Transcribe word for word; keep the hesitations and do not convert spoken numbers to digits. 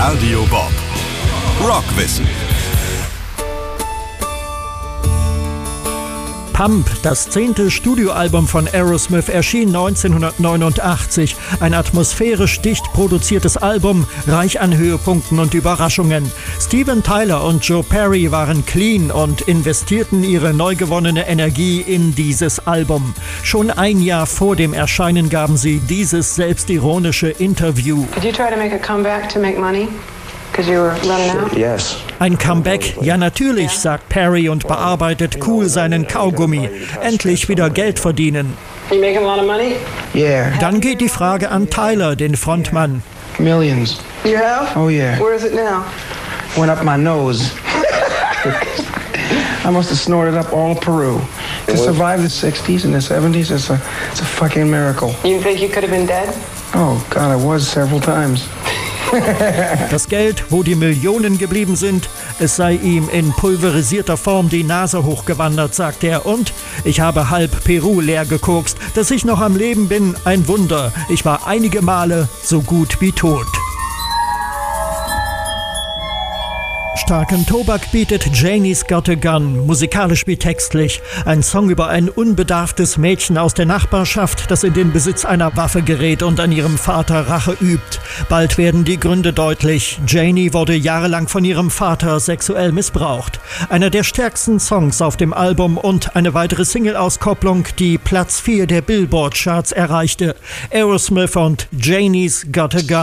Radio Bob. Rockwissen. Pump, das zehnte Studioalbum von Aerosmith, erschien neunzehnhundertneunundachtzig. Ein atmosphärisch dicht produziertes Album, reich an Höhepunkten und Überraschungen. Steven Tyler und Joe Perry waren clean und investierten ihre neu gewonnene Energie in dieses Album. Schon ein Jahr vor dem Erscheinen gaben sie dieses selbstironische Interview. Did you try to make a comeback to make money? You were running out? Yes. Ein Comeback? Ja, natürlich, sagt Perry und bearbeitet cool seinen Kaugummi. Endlich wieder Geld verdienen. You making a lot of money? Yeah. Dann geht die Frage an Tyler, den Frontmann. Millions. You have? Oh yeah. Where is it now? Went up my nose. I must have snorted up all of Peru. To survive the sixties and the seventies, it's a, it's a fucking miracle. You think you could have been dead? Oh God, I was several times. Das Geld, wo die Millionen geblieben sind, es sei ihm in pulverisierter Form die Nase hochgewandert, sagt er. Und ich habe halb Peru leer gekokst. Dass ich noch am Leben bin, ein Wunder. Ich war einige Male so gut wie tot. Starken Tobak bietet Janie's Got a Gun, musikalisch wie textlich. Ein Song über ein unbedarftes Mädchen aus der Nachbarschaft, das in den Besitz einer Waffe gerät und an ihrem Vater Rache übt. Bald werden die Gründe deutlich. Janie wurde jahrelang von ihrem Vater sexuell missbraucht. Einer der stärksten Songs auf dem Album und eine weitere Single-Auskopplung, die Platz vier der Billboard-Charts erreichte. Aerosmith und Janie's Got a Gun.